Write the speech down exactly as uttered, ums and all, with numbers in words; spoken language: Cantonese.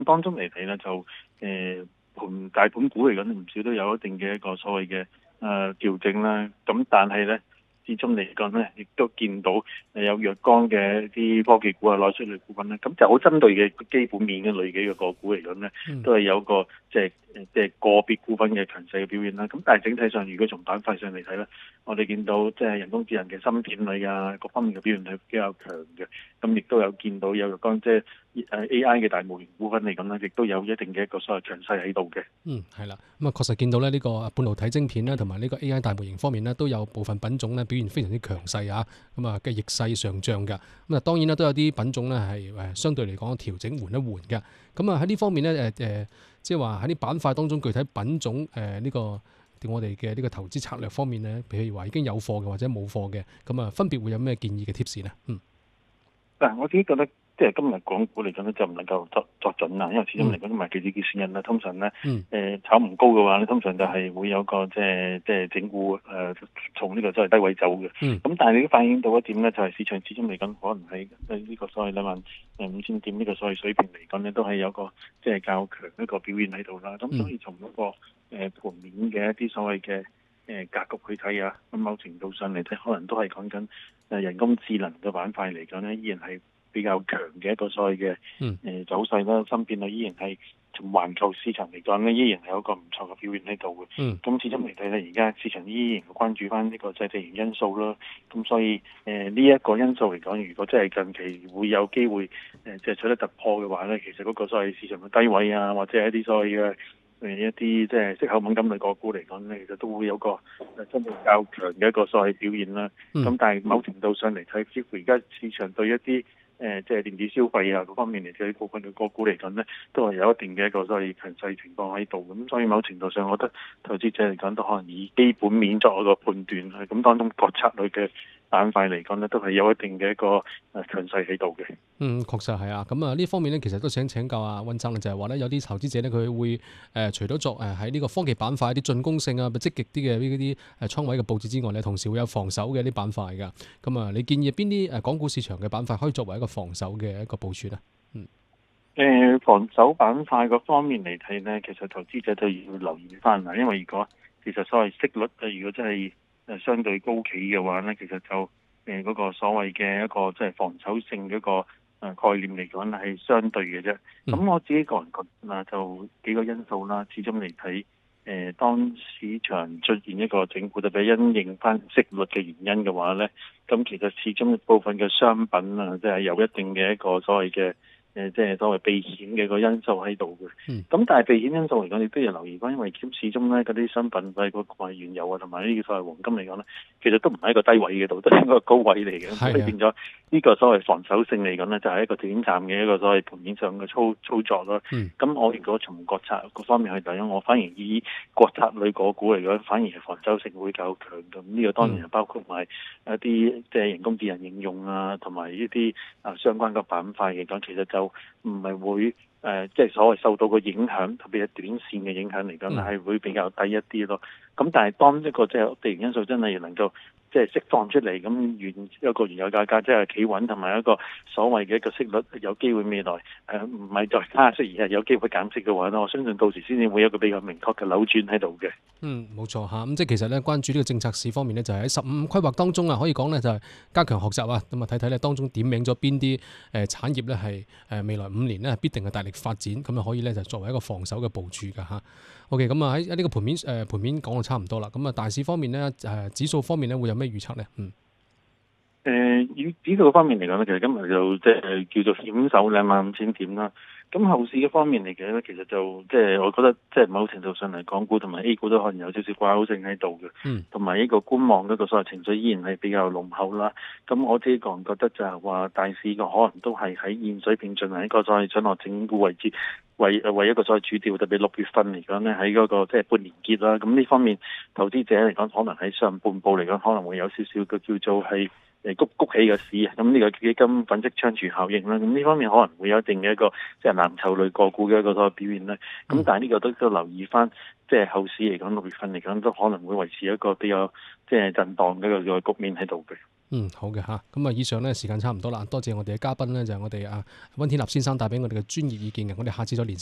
當中嚟睇咧就誒盤大盤股嚟講，唔少都有一定嘅一個所謂嘅誒調整啦。咁但係咧，始終嚟講咧，亦都見到誒有若干嘅一啲科技股啊、內需類股份咧，咁就好針對嘅基本面嘅類幾嘅個股嚟講咧，都係有個即係即係個別股份嘅強勢嘅表現啦。咁但係整體上，如果從板塊上嚟睇咧，我哋見到即係人工智能嘅芯片類啊，各方面嘅表現係比較強嘅。咁亦都有見到有若干即係誒 A I 嘅大模型股份嚟講咧，亦都有一定嘅一個所謂強勢喺度嘅。 嗯，係啦，咁啊確實見到咧呢個半導體晶片咧，同埋呢個 A I 大模型方面咧，都有部分品種咧表現非常之強勢啊，咁啊嘅逆勢上漲㗎。咁啊當然啦，都有啲品種咧係誒相對嚟講調整緩一緩嘅。咁啊喺呢方面咧誒誒，即係話喺啲板塊當中具體品種誒呢、呃這個我哋嘅呢個投資策略方面咧，譬如話已經有貨嘅或者冇貨嘅，咁啊分別會有咩建議嘅 tips 咧？嗯。 嗱，我自己覺得即係今日港股嚟講咧，就唔能夠作作準啦，因為始終嚟講都唔係期指結算日啦。通常咧，誒、 嗯呃、炒唔高嘅話咧，通常就係會有個即係即係整固誒、呃，從呢個所謂低位走嘅。咁、 嗯、 但係你都反映到一點咧，就係、是、市場始終嚟講，可能喺呢個所謂兩萬誒五千點呢個所謂水平嚟講咧，都係有個即係較強一個表現喺度啦。咁、嗯、所以從嗰個誒盤面嘅一啲所謂嘅誒格局去睇啊，咁某程度上嚟睇，可能都係講緊誒人工智能嘅板塊嚟講咧，依然係比較強嘅一個所謂嘅誒走勢啦。芯片啊，依然係從環球市場嚟講咧，依然係有一個唔錯嘅表現喺度嘅。咁、嗯、始終嚟睇咧，而家市場依然關注翻呢個制地緣因素啦。咁所以誒呢一個因素嚟講，如果真係近期會有機會誒即係取得突破嘅話咧，其實嗰個所謂市場嘅低位啊，或者係一啲所謂嘅誒一啲即係息口敏感類個股嚟講咧，其實都會有個誒相對較強嘅一個所謂表現啦。咁、嗯、但係某程度上嚟睇，似乎而家市場對一啲誒即係電子消費啊嗰方面嚟睇，部分嘅個股嚟講咧，都係有一定嘅一個所謂強勢情況喺度。咁所以某程度上，我覺得投資者嚟講都可能以基本面作一個判斷。咁當中國策類嘅板塊嚟講咧，都係有一定嘅一個誒強勢喺度嘅。 嗯，確實係啊。咁啊呢方面咧，其實都想請教阿溫生就係話咧，有啲投資者咧，佢會誒、呃、除咗作誒喺呢個科技板塊啲進攻性啊、積極啲嘅呢啲誒倉位嘅佈置之外咧，同時會有防守嘅啲板塊㗎。咁啊，你建議邊啲誒港股市場嘅板塊可以作為一個防守嘅一個部署咧？嗯。 誒、呃，防守板塊嗰方面嚟睇咧，其實投資者都要留意翻啦。因為如果其實所謂息率誒，如果真係誒相對高企嘅話咧，其實就誒嗰、呃那個所謂嘅一個即係防守性嘅一個誒概念嚟講係相對嘅啫。咁、嗯、我自己個人覺得啊，就幾個因素啦。始終嚟睇誒，當市場出現一個整固，特別因應翻息率嘅原因嘅話咧，咁其實始終部分嘅商品啊，即係有一定嘅一個所謂嘅。誒即係所謂避險嘅個因素喺度嘅，咁、嗯、但係避險因素嚟講，你都要留意翻，因為始終咧嗰啲商品例如個原油啊，同埋呢個所謂黃金嚟講咧，其實都唔係一個低位嘅度，都係一個高位嚟嘅，所以變咗呢個所謂防守性嚟講咧，就係、是、一個短暫嘅一個所謂盤面上嘅操操作咯。咁、嗯、我如果從國策各方面去睇，我反而以國策類個股嚟講，反而係防守性會較強嘅。咁呢個當然係包括埋一啲即係人工智能應用啊，同埋呢啲啊相關嘅板塊嚟講，其實就唔係會誒，即、呃、係、就是、所謂受到個影響，特別係短線嘅影響嚟講，係、嗯、會比較低一啲咯。咁但係當一個即係地緣因素真係能夠即係釋放出嚟，咁原一個原油價格即係企穩，同埋一個所謂嘅一個息率有機會未來誒唔係再加息，而係有機會減息嘅話咧，我相信到時先至會有一個比較明確嘅扭轉喺度嘅。 嗯，冇錯嚇。咁即係其實咧，關注呢個政策市方面咧，就係喺十五規劃當中啊，可以講咧就係加強學習啊。咁啊睇睇咧當中點名咗邊啲誒產業咧係誒未來五年咧必定係大力發展，咁啊可以咧就作為一個防守嘅部署㗎嚇。OK，咁啊喺喺呢個盤面誒盤面講到差唔多啦。咁啊大市方面咧誒指數方面咧會有咩預測咧？嗯。 誒以指數方面嚟講咧，其實今日就即係叫做險守兩萬五千點啦。咁後市嘅方面嚟講咧，其實就即係我覺得即係某程度上嚟，港股同埋 A 股都可能有少少掛鈎性喺度嘅。嗯。同埋呢個觀望嗰個所謂情緒依然係比較濃厚啦。咁我自己個人覺得就係話大市嘅可能都係喺現水平進行一個所謂上落整固位置，為為一個所謂主調，特別六月份嚟講咧，喺嗰個即係半年結啦。咁呢方面投資者嚟講，可能喺上半部嚟講可能會有少少嘅叫做係誒谷谷起嘅市啊。咁呢個基金粉飾倉儲效應啦。咁呢方面可能會有一定嘅一個即係藍籌類個股嘅一個所謂表現咧。咁但係呢個都都留意翻，即係後市嚟講六月份嚟講都可能會維持一個比較即係震盪嘅一個局面喺度嘅。 嗯，好嘅嚇，咁啊，以上呢時間差唔多啦，多謝我哋嘅嘉賓呢，就係我哋啊溫天納先生帶俾我哋嘅專業意見嘅，我哋下次再連。